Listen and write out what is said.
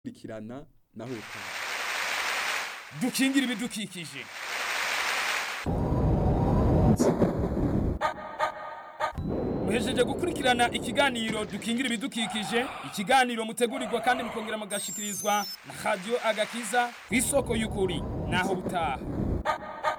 kurikirana naho utaha. dukingira ibidukikije. Muhejeje gukurikirana ikiganiro dukingira ibidukikije, ikiganiro mutegurirwa kandi mukongera mugashikirizwa na Radio Agakiza kw'isoko y'ukuri, naho butaha.